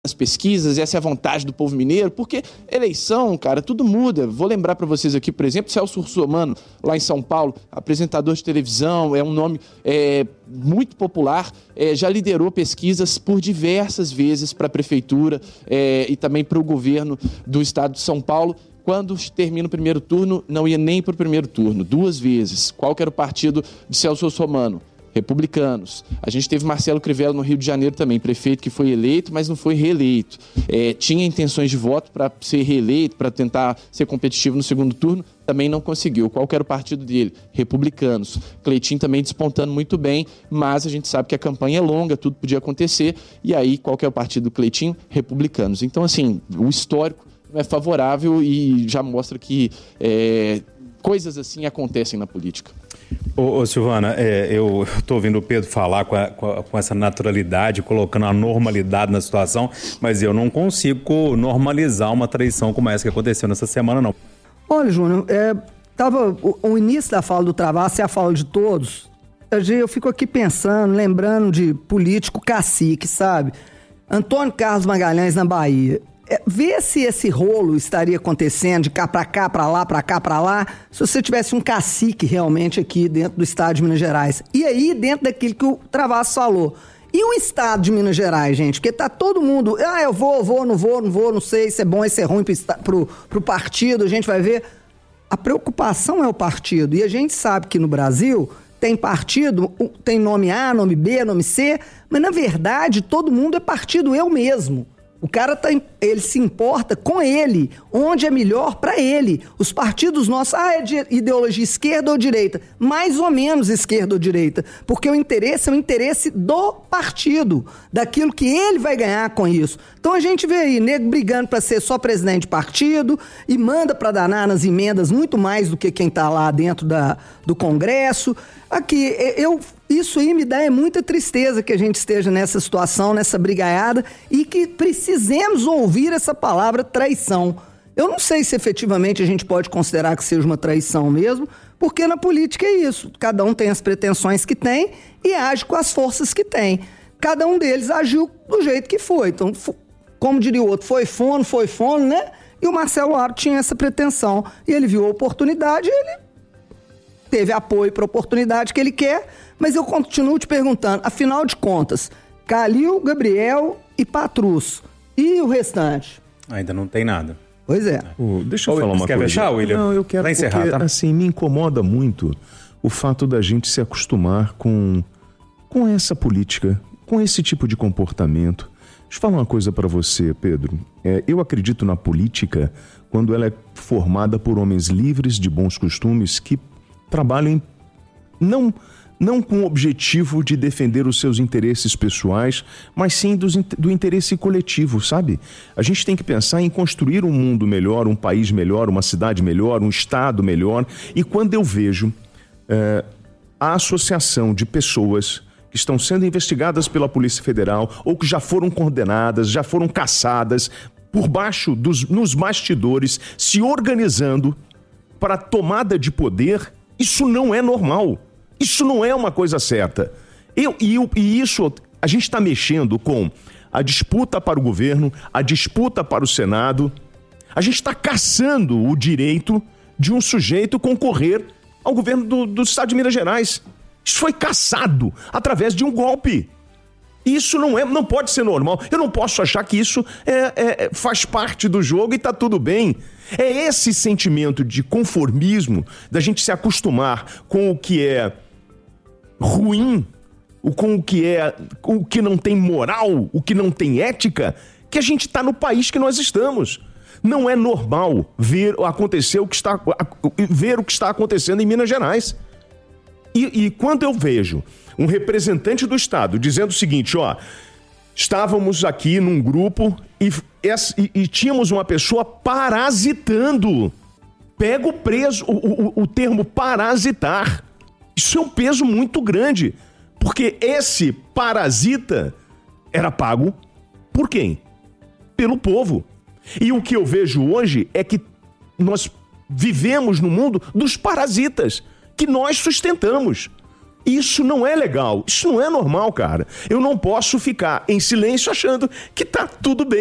nas pesquisas, essa é a vontade do povo mineiro, porque eleição, cara, tudo muda. Vou lembrar para vocês aqui, por exemplo, Celso Russomano, lá em São Paulo, apresentador de televisão, é um nome muito popular, já liderou pesquisas por diversas vezes para a prefeitura e também para o governo do estado de São Paulo. Quando termina o primeiro turno, não ia nem para o primeiro turno, 2 vezes. Qual que era o partido de Celso Russomano? Republicanos. A gente teve Marcelo Crivella no Rio de Janeiro também, prefeito que foi eleito, mas não foi reeleito. Tinha intenções de voto para ser reeleito, para tentar ser competitivo no segundo turno, também não conseguiu. Qual que era o partido dele? Republicanos. Cleitinho também despontando muito bem, mas a gente sabe que a campanha é longa, tudo podia acontecer, e aí qual que é o partido do Cleitinho? Republicanos. Então, assim, o histórico é favorável e já mostra que coisas assim acontecem na política. Ô Silvana, eu estou ouvindo o Pedro falar com essa naturalidade, colocando a normalidade na situação, mas eu não consigo normalizar uma traição como essa que aconteceu nessa semana, não. Olha, Júnior, o início da fala do Travassos é a fala de todos. Eu fico aqui pensando, lembrando de político cacique, sabe? Antônio Carlos Magalhães na Bahia. Vê se esse rolo estaria acontecendo de cá pra cá, pra lá, pra cá, pra lá, se você tivesse um cacique realmente aqui dentro do estado de Minas Gerais. E aí, dentro daquilo que o Travassos falou. E o estado de Minas Gerais, gente? Porque tá todo mundo, eu vou, não vou, não sei se é bom, se é ruim pro partido, a gente vai ver. A preocupação é o partido. E a gente sabe que no Brasil tem partido, tem nome A, nome B, nome C, mas na verdade todo mundo é partido eu mesmo. O cara ele se importa com ele, onde é melhor para ele. Os partidos nossos, é de ideologia esquerda ou direita? Mais ou menos esquerda ou direita. Porque o interesse é o interesse do partido, daquilo que ele vai ganhar com isso. Então a gente vê aí, nego brigando para ser só presidente de partido e manda para danar nas emendas muito mais do que quem tá lá dentro do Congresso. Aqui, isso aí me dá muita tristeza que a gente esteja nessa situação, nessa brigaiada, e que precisemos ouvir essa palavra traição. Eu não sei se efetivamente a gente pode considerar que seja uma traição mesmo, porque na política é isso. Cada um tem as pretensões que tem e age com as forças que tem. Cada um deles agiu do jeito que foi. Então, como diria o outro, foi fono, né? E o Marcelo Aro tinha essa pretensão. E ele viu a oportunidade, ele teve apoio para a oportunidade que ele quer, mas eu continuo te perguntando, afinal de contas, Calil, Gabriel e Patrus, e o restante? Ainda não tem nada. Pois é. Deixa eu falar uma coisa. Quer fechar, William? Não, eu quero, encerrar, porque, tá? assim, me incomoda muito o fato da gente se acostumar com essa política, com esse tipo de comportamento. Deixa eu falar uma coisa para você, Pedro. Eu acredito na política quando ela é formada por homens livres de bons costumes que trabalhem não com o objetivo de defender os seus interesses pessoais, mas sim do interesse coletivo, sabe? A gente tem que pensar em construir um mundo melhor, um país melhor, uma cidade melhor, um estado melhor. E quando eu vejo a associação de pessoas que estão sendo investigadas pela Polícia Federal ou que já foram condenadas, já foram caçadas, por baixo nos bastidores, se organizando para tomada de poder, isso não é normal. Isso não é uma coisa certa. Isso, a gente está mexendo com a disputa para o governo, a disputa para o Senado. A gente está caçando o direito de um sujeito concorrer ao governo do estado de Minas Gerais. Isso foi caçado através de um golpe. Isso não pode ser normal. Eu não posso achar que isso faz parte do jogo e está tudo bem. É esse sentimento de conformismo, da gente se acostumar com o que é ruim, com o que não tem moral, o que não tem ética, que a gente está no país que nós estamos. Não é normal ver o que está acontecendo em Minas Gerais. E quando eu vejo um representante do Estado dizendo o seguinte, estávamos aqui num grupo e tínhamos uma pessoa parasitando. Pego o termo parasitar. Isso é um peso muito grande, porque esse parasita era pago por quem? Pelo povo. E o que eu vejo hoje é que nós vivemos no mundo dos parasitas, que nós sustentamos. Isso não é legal, isso não é normal, cara. Eu não posso ficar em silêncio achando que tá tudo bem.